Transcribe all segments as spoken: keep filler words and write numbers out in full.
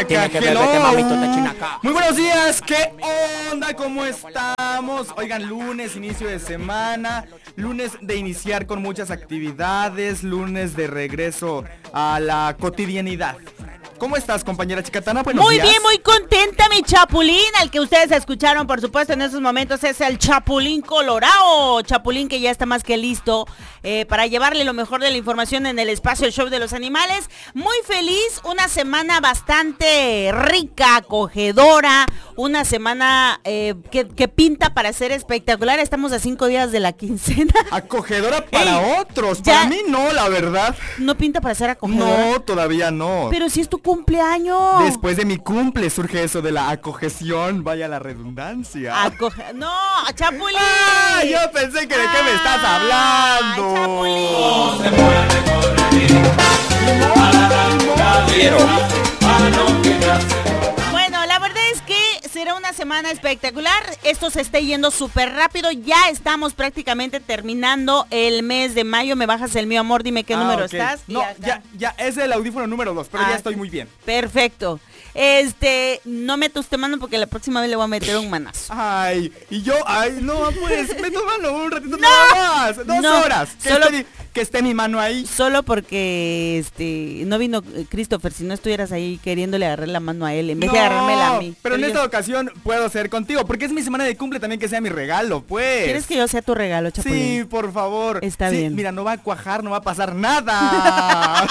chinaca, hello. Muy buenos días, ¿qué onda? ¿Cómo estamos? Oigan, lunes, inicio de semana, lunes de iniciar con muchas actividades, lunes de regreso a la cotidianidad. ¿Cómo estás, compañera Chicatana? Buenos Muy días. bien, muy contenta, mi Chapulín. Al que ustedes escucharon, por supuesto, en estos momentos es el Chapulín Colorado. Chapulín que ya está más que listo eh, para llevarle lo mejor de la información en el espacio El Show de los Animales. Muy feliz, una semana bastante rica, acogedora, una semana eh, que, que pinta para ser espectacular. Estamos a cinco días de la quincena. Acogedora para Ey, otros, ya, para mí no, la verdad. No pinta para ser acogedora. No, todavía no. Pero si es tu cumpleaños. Después de mi cumple surge eso de la acogeción, vaya la redundancia. Acoge... No, Chapulín. ¡Ah! Yo pensé que de qué me estás hablando. Chapulín. No se puede corregir. Bueno, la verdad es que será una semana espectacular. Esto se está yendo súper rápido. Ya estamos prácticamente terminando el mes de mayo. Me bajas el mío, amor. Dime qué ah, número okay. estás. No, ya, ya es el audífono número dos, pero ah, ya estoy muy bien. Perfecto. Este, no meto usted mano porque la próxima vez le voy a meter un manazo. Ay, y yo, ay, no, pues, meto mano un ratito no, nada más. Dos no, horas. Que, solo, esté, que esté mi mano ahí. Solo porque, este, no vino Christopher, si no estuvieras ahí queriéndole agarrar la mano a él, en vez no, de agarrármela a mí. Pero, pero en yo... esta ocasión puedo ser contigo, porque es mi semana de cumple también que sea mi regalo, pues. ¿Quieres que yo sea tu regalo, Chapulín? Sí, por favor. Está sí, bien. Mira, no va a cuajar, no va a pasar nada.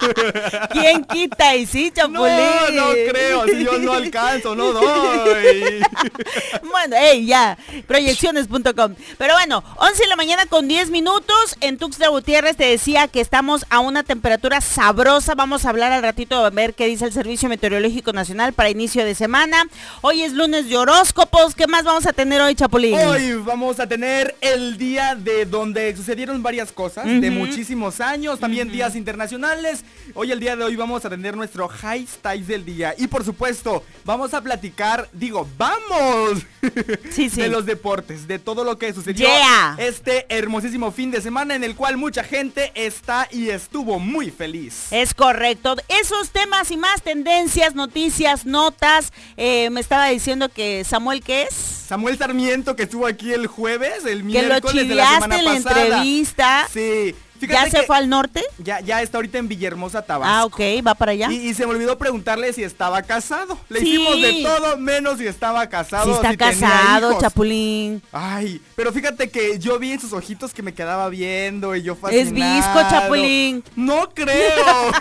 ¿Quién quita? Y sí, Chapulín. No, no creo, si yo no alcanzo, no doy. Bueno, hey, ya, proyecciones punto com. Pero bueno, once de la mañana con diez minutos. En Tuxtla Gutiérrez te decía que estamos a una temperatura sabrosa. Vamos a hablar al ratito a ver qué dice el Servicio Meteorológico Nacional para inicio de semana. Hoy es lunes de horóscopos. ¿Qué más vamos a tener hoy, Chapulín? Hoy vamos a tener el día de donde sucedieron varias cosas, uh-huh, de muchísimos años, también uh-huh, días internacionales. Hoy, el día de hoy, vamos a tener nuestro High Styles del día. Y por supuesto, vamos a platicar, digo, vamos, sí, sí, de los deportes, de todo lo que sucedió yeah, este hermosísimo fin de semana en el cual mucha gente está y estuvo muy feliz. Es correcto. Esos temas y más, tendencias, noticias, notas. Eh, me estaba diciendo que Samuel, ¿qué es? Samuel Sarmiento, que estuvo aquí el jueves, el miércoles que lo de la semana en la pasada. entrevista. Sí. Fíjate ¿Ya se fue al norte? Ya, ya está ahorita en Villahermosa, Tabasco. Ah, ok, va para allá. Y, y se me olvidó preguntarle si estaba casado. Le sí, hicimos de todo menos si estaba casado. Sí está si casado, Chapulín. Ay, pero fíjate que yo vi en sus ojitos que me quedaba viendo y yo fascinado. Es visco, Chapulín. No creo.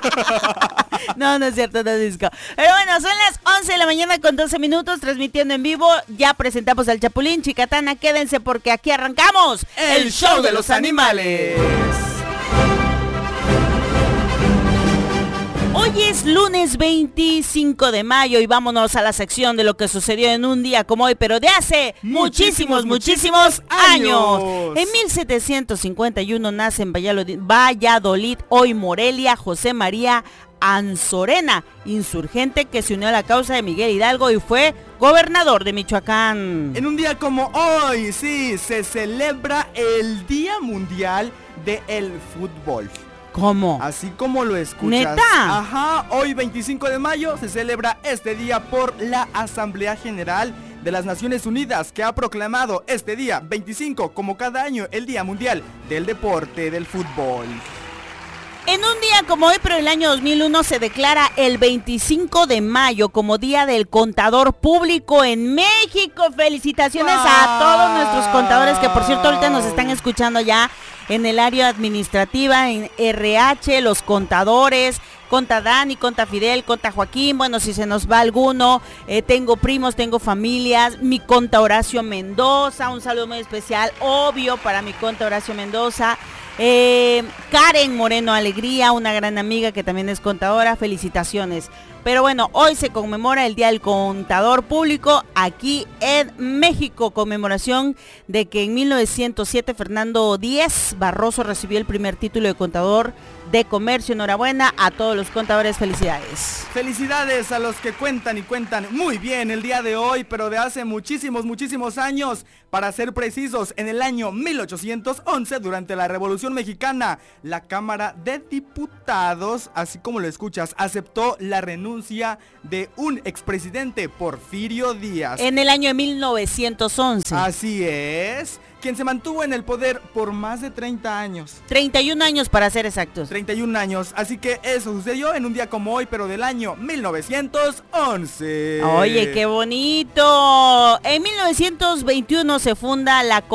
No, no es cierto, no es visco. Pero bueno, son las once de la mañana con doce minutos, transmitiendo en vivo. Ya presentamos al Chapulín. Chicatana, quédense porque aquí arrancamos el, el show de los animales. Hoy es lunes veinticinco de mayo y vámonos a la sección de lo que sucedió en un día como hoy, pero de hace muchísimos, muchísimos, muchísimos años. años. En mil setecientos cincuenta y uno nace en Valladolid, Valladolid, hoy Morelia, José María Anzorena, insurgente que se unió a la causa de Miguel Hidalgo y fue gobernador de Michoacán. En un día como hoy, sí, se celebra el Día Mundial del Fútbol. ¿Cómo? Así como lo escuchas. ¿Neta? Ajá, hoy veinticinco de mayo se celebra este día por la Asamblea General de las Naciones Unidas, que ha proclamado este día veinticinco como cada año el Día Mundial del Deporte del Fútbol. En un día como hoy, pero el año dos mil uno, se declara el veinticinco de mayo como Día del Contador Público en México. Felicitaciones ah. a todos nuestros contadores que, por cierto, ahorita nos están escuchando ya en el área administrativa, en R H, los contadores, Conta Dani, Conta Fidel, Conta Joaquín. Bueno, si se nos va alguno, eh, tengo primos, tengo familias, mi Conta Horacio Mendoza, un saludo muy especial, obvio, para mi Conta Horacio Mendoza. Eh, Karen Moreno Alegría, una gran amiga que también es contadora, felicitaciones. Pero bueno, hoy se conmemora el Día del Contador Público aquí en México, conmemoración de que en mil novecientos siete Fernando Díez Barroso recibió el primer título de contador de Comercio. Enhorabuena a todos los contadores, felicidades. Felicidades a los que cuentan y cuentan muy bien el día de hoy, pero de hace muchísimos, muchísimos años. Para ser precisos, en el año mil ochocientos once, durante la Revolución Mexicana, la Cámara de Diputados, así como lo escuchas, aceptó la renuncia de un expresidente, Porfirio Díaz. En el año de mil novecientos once. Así es, quien se mantuvo en el poder por más de treinta años. treinta y un años para ser exactos. treinta y un años, así que eso sucedió en un día como hoy, pero del año mil novecientos once. Oye, qué bonito. En mil novecientos veintiuno se funda la